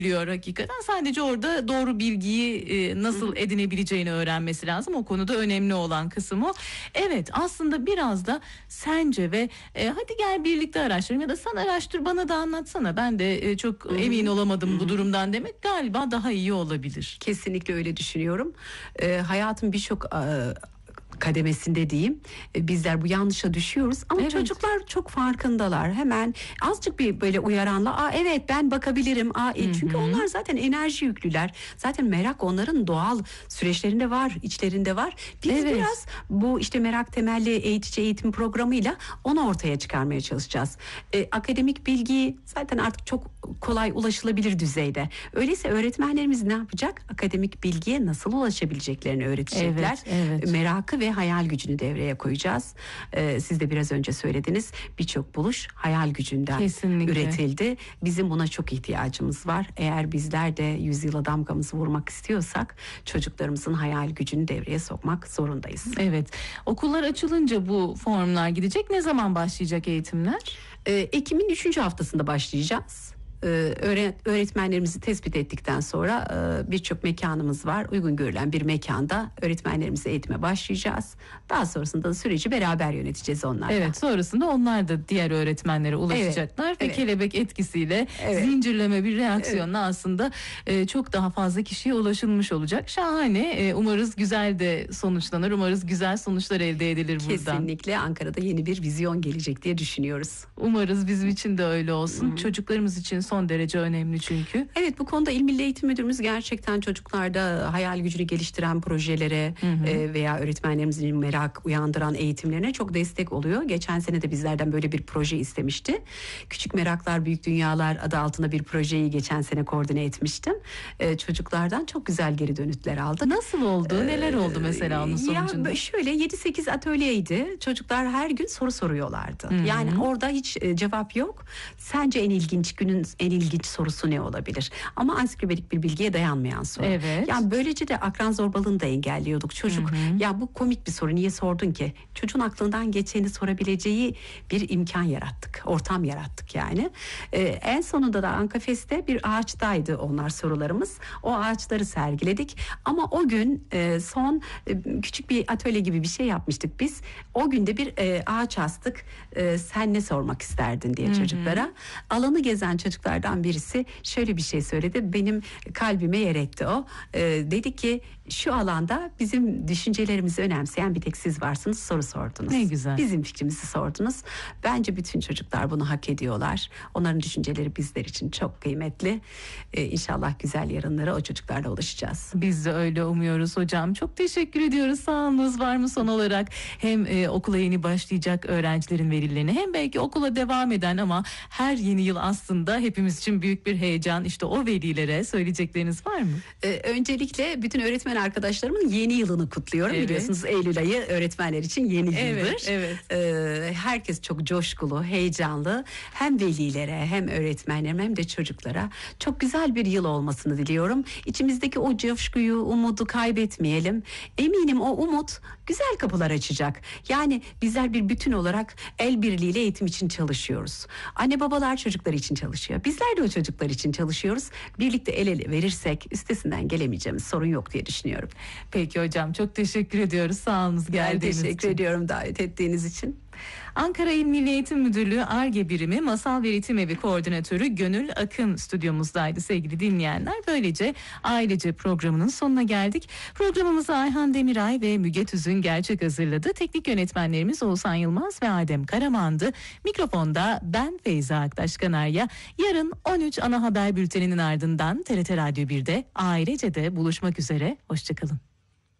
biliyor hakikaten. Sadece orada doğru bilgiyi nasıl edinebileceğini öğrenmesi lazım. O konuda önemli olan kısım o. Evet, aslında biraz da sence ve hadi gel birlikte araştıralım ya da sen araştır bana da anlatsana. Ben de çok emin olamadım bu durumdan demek galiba daha iyi olabilir. Kesinlikle öyle düşünüyorum. Hayatın birçok kademesinde diyeyim. Bizler bu yanlışa düşüyoruz ama Evet. çocuklar çok farkındalar. Hemen azıcık bir böyle uyaranla evet ben bakabilirim. Çünkü onlar zaten enerji yüklüler. Zaten merak onların doğal süreçlerinde var, içlerinde var. Biz Evet. biraz bu işte merak temelli eğitici eğitim programıyla onu ortaya çıkarmaya çalışacağız. Akademik bilgi zaten artık çok kolay ulaşılabilir düzeyde. Öyleyse öğretmenlerimiz ne yapacak? Akademik bilgiye nasıl ulaşabileceklerini öğretecekler. Evet. Merakı ve hayal gücünü devreye koyacağız. Siz de biraz önce söylediniz. Birçok buluş hayal gücünden Kesinlikle. üretildi. Bizim buna çok ihtiyacımız var. Eğer bizler de yüzyıla damgamızı vurmak istiyorsak çocuklarımızın hayal gücünü devreye sokmak zorundayız. Evet. Okullar açılınca bu formlar gidecek. Ne zaman başlayacak eğitimler? Ekim'in 3. haftasında başlayacağız. Öğretmenlerimizi tespit ettikten sonra birçok mekanımız var. Uygun görülen bir mekanda öğretmenlerimizi eğitime başlayacağız. Daha sonrasında da süreci beraber yöneteceğiz onlarla. Evet, sonrasında onlar da diğer öğretmenlere ulaşacaklar ve evet. kelebek etkisiyle Evet. zincirleme bir reaksiyonla aslında çok daha fazla kişiye ulaşılmış olacak. Şahane. Umarız güzel de sonuçlanır. Umarız güzel sonuçlar elde edilir buradan. Kesinlikle Ankara'da yeni bir vizyon gelecek diye düşünüyoruz. Umarız bizim için de öyle olsun. Çocuklarımız için son derece önemli çünkü. Evet, bu konuda İl Milli Eğitim Müdürümüz gerçekten çocuklarda hayal gücünü geliştiren projelere veya öğretmenlerimizin merak uyandıran eğitimlerine çok destek oluyor. Geçen sene de bizlerden böyle bir proje istemişti. Küçük Meraklar Büyük Dünyalar adı altında bir projeyi geçen sene koordine etmiştim. Çocuklardan çok güzel geri dönütler aldık. Nasıl oldu? Neler oldu mesela onun sonucunda? Ya şöyle 7-8 atölyeydi. Çocuklar her gün soru soruyorlardı. Yani orada hiç cevap yok. Sence en ilginç günün en ilginç sorusu ne olabilir? Ama ansiklopedik bir bilgiye dayanmayan soru. Evet. Yani böylece de akran zorbalığını da engelliyorduk. Çocuk ya bu komik bir soru, niye sordun ki? Çocuğun aklından geçeni sorabileceği bir imkan yarattık. Ortam yarattık yani. En sonunda da Ankafest'te bir ağaçtaydı onlar sorularımız. O ağaçları sergiledik. Ama o gün son küçük bir atölye gibi bir şey yapmıştık biz. O günde bir ağaç astık. Sen ne sormak isterdin diye çocuklara. Alanı gezen çocuklardan birisi şöyle bir şey söyledi. Benim kalbime yer etti o. Dedi ki şu alanda bizim düşüncelerimizi önemseyen bir tek siz varsınız, soru sordunuz. Ne güzel. Bizim fikrimizi sordunuz. Bence bütün çocuklar bunu hak ediyorlar. Onların düşünceleri bizler için çok kıymetli. İnşallah güzel yarınlara o çocuklarla ulaşacağız. Biz de öyle umuyoruz hocam. Çok teşekkür ediyoruz. Sağolunuz var mı son olarak? Hem okula yeni başlayacak öğrencilerin velilerine hem belki okula devam eden ama her yeni yıl aslında hepimiz için büyük bir heyecan. İşte o velilere söyleyecekleriniz var mı? Öncelikle bütün öğretmen arkadaşlarımın yeni yılını kutluyorum. Evet. Biliyorsunuz Eylül ayı öğretmenler için yeni yıldır. Evet. Herkes çok coşkulu, heyecanlı. Hem velilere hem öğretmenlerime hem de çocuklara çok güzel bir yıl olmasını diliyorum. İçimizdeki o coşkuyu, umudu kaybetmeyelim. Eminim o umut güzel kapılar açacak. Yani bizler bir bütün olarak el birliğiyle eğitim için çalışıyoruz. Anne babalar çocuklar için çalışıyor. Bizler de o çocuklar için çalışıyoruz. Birlikte el ele verirsek üstesinden gelemeyeceğimiz sorun yok diye düşünüyorum. Peki hocam, çok teşekkür ediyoruz. Sağolunuz Ben geldiğiniz teşekkür için. ediyorum davet ettiğiniz için. Ankara İl Milli Eğitim Müdürlüğü Ar-Ge Birimi Masal ve Ritim Evi Koordinatörü Gönül Akın stüdyomuzdaydı sevgili dinleyenler. Böylece ailece programının sonuna geldik. Programımızı Ayhan Demiray ve Müge Tüzün Gerçek hazırladı. Teknik yönetmenlerimiz Oğuzhan Yılmaz ve Adem Karaman'dı. Mikrofonda ben Feyza Aktaş Kanarya. Yarın 13 ana haber bülteninin ardından TRT Radyo 1'de ailece de buluşmak üzere. Hoşçakalın.